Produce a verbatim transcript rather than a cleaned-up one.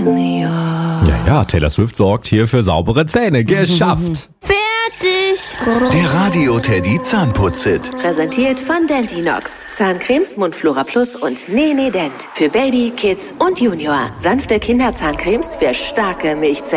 Ja, ja, Taylor Swift sorgt hier für saubere Zähne. Geschafft! Fertig! Der Radio Teddy Zahnputz-Hit. Präsentiert von Dentinox. Zahncremes, Mundflora Plus und Nene Dent. Für Baby, Kids und Junior. Sanfte Kinderzahncremes für starke Milchzähne.